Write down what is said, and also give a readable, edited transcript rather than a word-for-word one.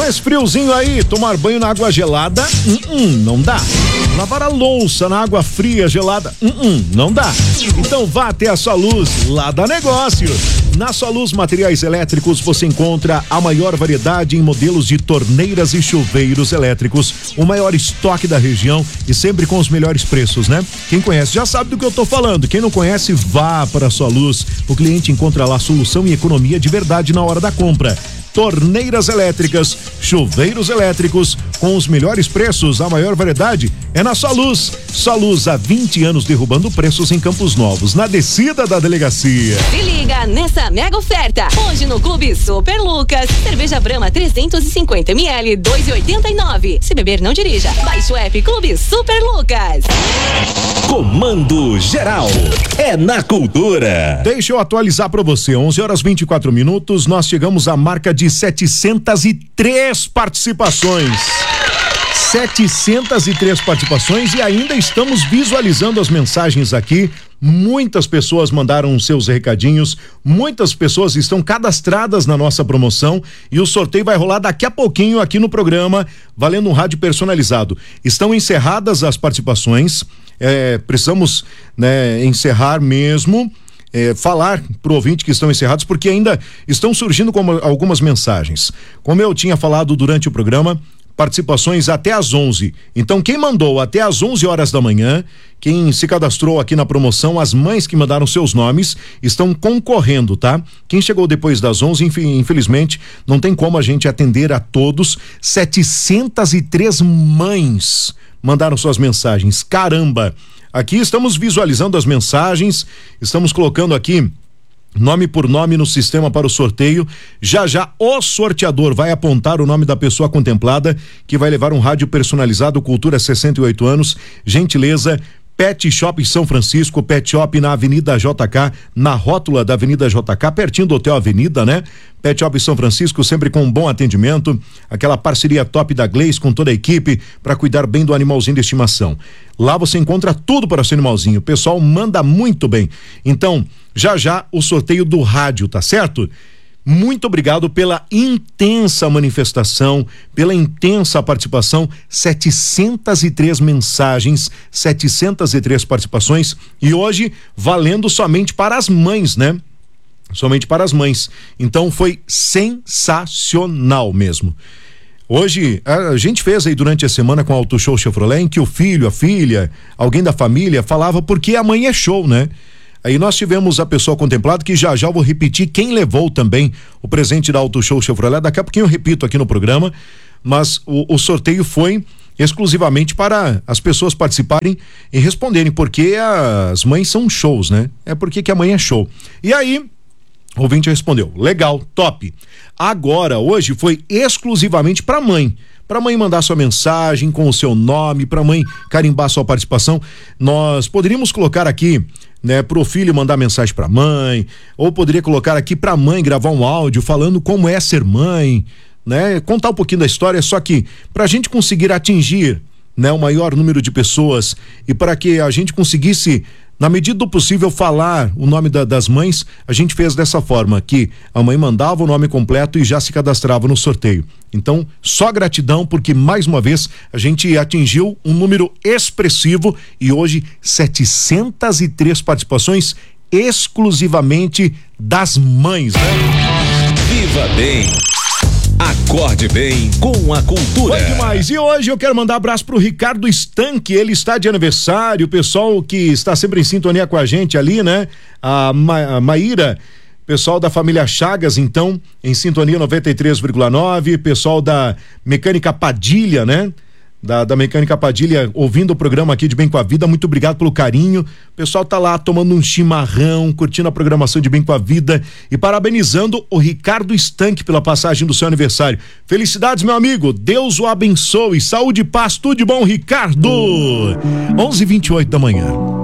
esse friozinho aí, tomar banho na água gelada, não dá. Lavar a louça na água fria, gelada, não dá. Então vá até a Soluz, lá dá negócio. Na Soluz Materiais Elétricos você encontra a maior variedade em modelos de torneiras e chuveiros elétricos, o maior estoque da região e sempre com os melhores preços, né? Quem conhece já sabe do que eu tô falando. Quem não conhece, vá para a Soluz. O cliente encontra lá solução e economia de verdade na hora da compra. Torneiras elétricas, chuveiros elétricos, com os melhores preços, a maior variedade é na Soluz. Soluz, há 20 anos derrubando preços em Campos Novos, na descida da delegacia. Se liga nessa mega oferta. Hoje no Clube Super Lucas, cerveja Brahma 350 ml, 2,89. Se beber, não dirija. Baixe o app Clube Super Lucas. Comando geral é na Cultura. Deixa eu atualizar para você. 11h24, nós chegamos à marca de 703 participações. 703 participações e ainda estamos visualizando as mensagens aqui. Muitas pessoas mandaram seus recadinhos, muitas pessoas estão cadastradas na nossa promoção e o sorteio vai rolar daqui a pouquinho aqui no programa, valendo um rádio personalizado. Estão encerradas as participações, precisamos, né, encerrar mesmo. Falar pro ouvinte que estão encerrados, porque ainda estão surgindo algumas mensagens. Como eu tinha falado durante o programa, participações até às 11. Então, quem mandou até às 11 horas da manhã, quem se cadastrou aqui na promoção, as mães que mandaram seus nomes estão concorrendo, tá? Quem chegou depois das 11, infelizmente, não tem como a gente atender a todos. 703 mães mandaram suas mensagens. Caramba! Aqui estamos visualizando as mensagens, estamos colocando aqui nome por nome no sistema para o sorteio. Já já o sorteador vai apontar o nome da pessoa contemplada que vai levar um rádio personalizado Cultura 68 anos. Gentileza, Pet Shop São Francisco, Pet Shop na Avenida JK, na rótula da Avenida JK, pertinho do Hotel Avenida, né? Pet Shop São Francisco, sempre com um bom atendimento, aquela parceria top da Gleice com toda a equipe para cuidar bem do animalzinho de estimação. Lá você encontra tudo para seu animalzinho, o pessoal manda muito bem. Então, já já o sorteio do rádio, tá certo? Muito obrigado pela intensa manifestação, pela intensa participação, 703 mensagens, 703 participações e hoje valendo somente para as mães, né? Somente para as mães. Então foi sensacional mesmo. Hoje, a gente fez aí durante a semana com o Auto Show Chevrolet, em que o filho, a filha, alguém da família falava porque a mãe é show, né? Aí nós tivemos a pessoa contemplada, que já já eu vou repetir quem levou também o presente da Auto Show Chevrolet. Daqui a pouquinho eu repito aqui no programa, mas o sorteio foi exclusivamente para as pessoas participarem e responderem, porque as mães são shows, né? É porque que a mãe é show. E aí, o ouvinte respondeu, legal, top. Agora, hoje foi exclusivamente para mãe mandar sua mensagem com o seu nome, para mãe carimbar sua participação. Nós poderíamos colocar aqui, né, pro filho mandar mensagem pra mãe, ou poderia colocar aqui pra mãe gravar um áudio falando como é ser mãe, né, contar um pouquinho da história, só que pra gente conseguir atingir, né, o maior número de pessoas e para que a gente conseguisse, na medida do possível, falar o nome das mães, a gente fez dessa forma, que a mãe mandava o nome completo e já se cadastrava no sorteio. Então, só gratidão, porque mais uma vez a gente atingiu um número expressivo e hoje 703 participações exclusivamente das mães, né? Viva bem! Acorde bem com a cultura. Foi demais. E hoje eu quero mandar abraço pro Ricardo Stanque, ele está de aniversário, o pessoal que está sempre em sintonia com a gente ali, né? A Maíra, pessoal da família Chagas, então, em sintonia 93,9, pessoal da Mecânica Padilha, né? Da Mecânica Padilha, ouvindo o programa aqui de Bem com a Vida, muito obrigado pelo carinho. O pessoal tá lá tomando um chimarrão, curtindo a programação de Bem com a Vida e parabenizando o Ricardo Stanque pela passagem do seu aniversário. Felicidades, meu amigo, Deus o abençoe, saúde e paz, tudo de bom, Ricardo. 11h28 da manhã.